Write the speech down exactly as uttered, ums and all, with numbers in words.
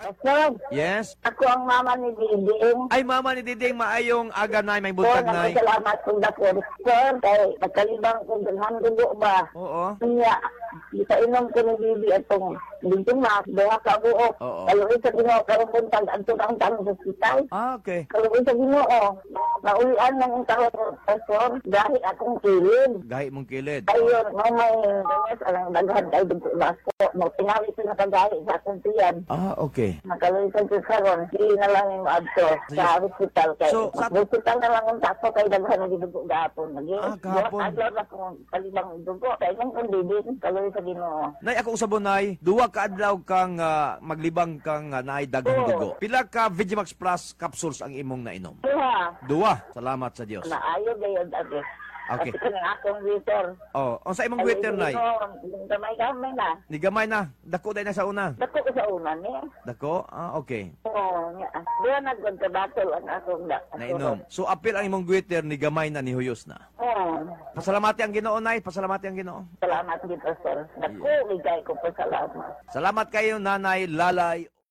Sir, Yes. ako ang mama ni Diding. Ay, mama ni Diding, maayong aga, Nay. May Sir, buntag, Nay. salamat kong dapor. Sir, kay magkalibang kong dalhan dugo ba? Oo. Kaya, kita inom ko ni Bibi atong Diding ma, duha ka buok. Oo. Kaluwi sa Ginoo, karong buntag, anto ang tanong sa hospital. Ah, okay. Kaluwi sa Ginoo, naulian ng tao Sir, dahil akong kilid. Gahi mong kilid. Ayun, no, may ganyan alang daghan kay dugo baso. Mo tingali ko na kagahi sa akong tiyan. Ah, okay. Nakaluwisan ko karon, hindi na lang yung adto sa hospital kay. So, sa- hospital na lang ang tapo kay daghan na gidugo gapon. Lagi. Ah, gahapon. Adlaw na kung palibang dugo. Kay nang kundibin, kaluwi sa Ginoo. Nay, ako usabon, Nay, duwa ka adlaw kang ah, maglibang kang uh, naay daghang Oo. dugo. Pila ka Vigimax Plus capsules ang imong nainom? Duha. Duwa. Salamat sa Dios. Naayo gayud ate. Okay. Kasi kanang akong waiter. Oh, unsa imong waiter, Nay? Gamay gamay na. Ni gamay na. Dako day na sa una. Dako ko sa una ni. Dako? Ah, okay. Oo, nga. Duha na gud ka battle ang akong da. Nainom. So, apil ang imong waiter ni gamay na, ni huyos na. Oo. Pasalamati ang Ginoo, Nay. Pasalamati ang Ginoo. Salamat dito, sir. Dako, ligay ko pa salamat. Salamat kayo, Nanay Lalay.